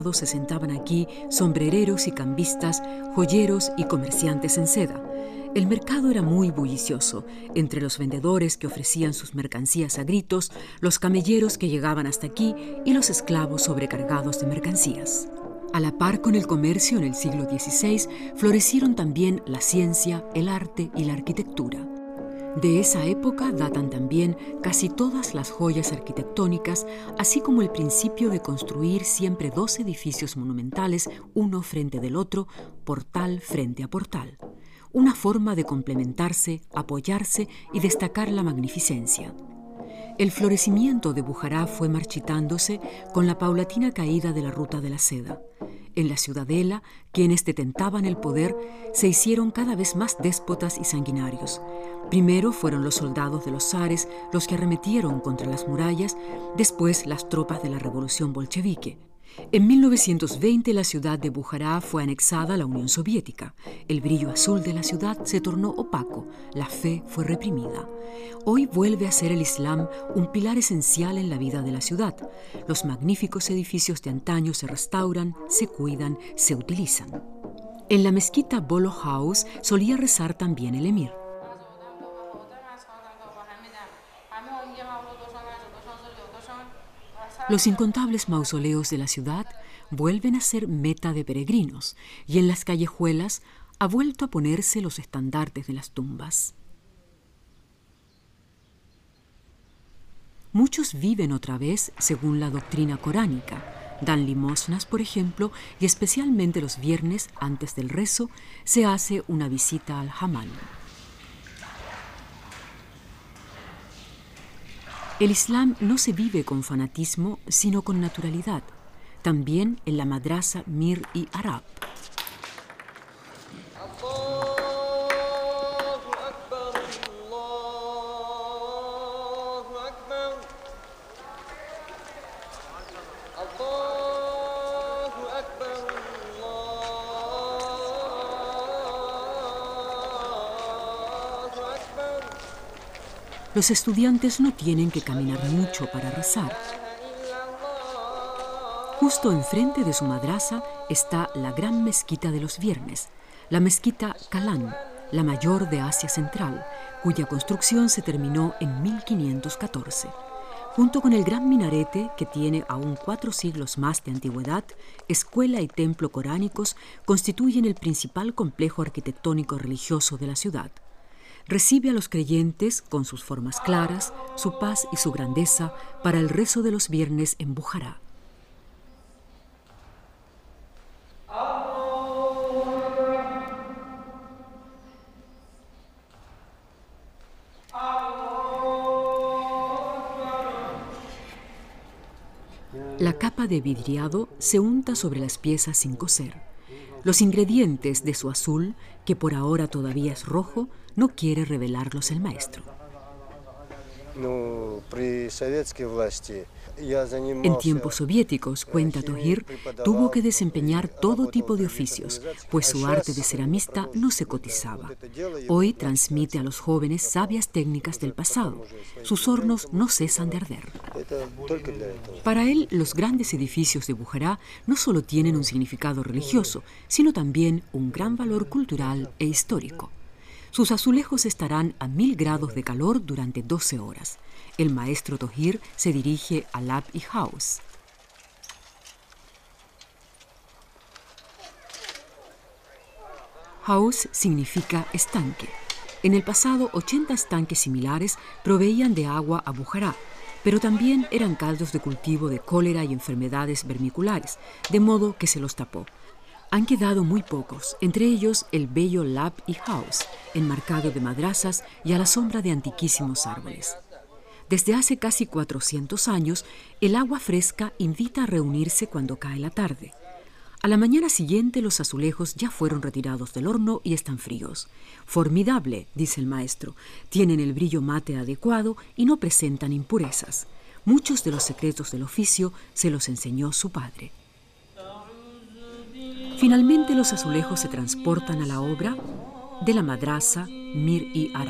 Se sentaban aquí sombrereros y cambistas, joyeros y comerciantes en seda. El mercado era muy bullicioso, entre los vendedores que ofrecían sus mercancías a gritos, los camelleros que llegaban hasta aquí y los esclavos sobrecargados de mercancías. A la par con el comercio en el siglo XVI, florecieron también la ciencia, el arte y la arquitectura. De esa época datan también casi todas las joyas arquitectónicas, así como el principio de construir siempre 2 edificios monumentales, uno frente del otro, portal frente a portal. Una forma de complementarse, apoyarse y destacar la magnificencia. El florecimiento de Bujará fue marchitándose con la paulatina caída de la ruta de la seda. En la ciudadela, quienes detentaban el poder se hicieron cada vez más déspotas y sanguinarios. Primero fueron los soldados de los zares los que arremetieron contra las murallas, después las tropas de la revolución bolchevique. En 1920 la ciudad de Bujará fue anexada a la Unión Soviética. El brillo azul de la ciudad se tornó opaco, la fe fue reprimida. Hoy vuelve a ser el Islam un pilar esencial en la vida de la ciudad. Los magníficos edificios de antaño se restauran, se cuidan, se utilizan. En la mezquita Bolo House solía rezar también el emir. Los incontables mausoleos de la ciudad vuelven a ser meta de peregrinos y en las callejuelas ha vuelto a ponerse los estandartes de las tumbas. Muchos viven otra vez según la doctrina coránica. Dan limosnas, por ejemplo, y especialmente los viernes, antes del rezo, se hace una visita al hammam. El Islam no se vive con fanatismo, sino con naturalidad. También en la madrasa Mir y Arab. Los estudiantes no tienen que caminar mucho para rezar. Justo enfrente de su madrasa está la gran mezquita de los viernes, la mezquita Kalán, la mayor de Asia Central, cuya construcción se terminó en 1514. Junto con el gran minarete, que tiene aún 4 siglos más de antigüedad, escuela y templo coránicos constituyen el principal complejo arquitectónico religioso de la ciudad. Recibe a los creyentes con sus formas claras, su paz y su grandeza para el rezo de los viernes en Bujará. La capa de vidriado se unta sobre las piezas sin coser. Los ingredientes de su azul, que por ahora todavía es rojo, no quiere revelarlos el maestro. En tiempos soviéticos, cuenta Tohir, tuvo que desempeñar todo tipo de oficios, pues su arte de ceramista no se cotizaba. Hoy transmite a los jóvenes sabias técnicas del pasado. Sus hornos no cesan de arder. Para él, los grandes edificios de Bujará no solo tienen un significado religioso, sino también un gran valor cultural e histórico. Sus azulejos estarán a 1000 grados de calor durante 12 horas. El maestro Tohir se dirige a Lab y House. House significa estanque. En el pasado, 80 estanques similares proveían de agua a Bujará, pero también eran caldos de cultivo de cólera y enfermedades vermiculares, de modo que se los tapó. Han quedado muy pocos, entre ellos el bello Lab y House, enmarcado de madrasas y a la sombra de antiquísimos árboles. Desde hace casi 400 años, el agua fresca invita a reunirse cuando cae la tarde. A la mañana siguiente los azulejos ya fueron retirados del horno y están fríos. Formidable, dice el maestro, tienen el brillo mate adecuado y no presentan impurezas. Muchos de los secretos del oficio se los enseñó su padre. Finalmente los azulejos se transportan a la obra de la madrasa Mir y Arab.